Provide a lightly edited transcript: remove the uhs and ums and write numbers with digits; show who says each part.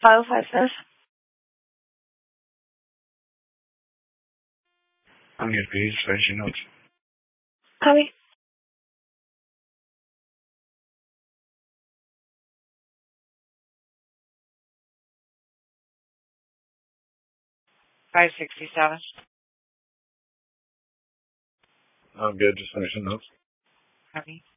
Speaker 1: 505
Speaker 2: I'm here for you, just your notes.
Speaker 1: Copy. $567.
Speaker 2: I'm good, just finishing notes.
Speaker 1: Copy.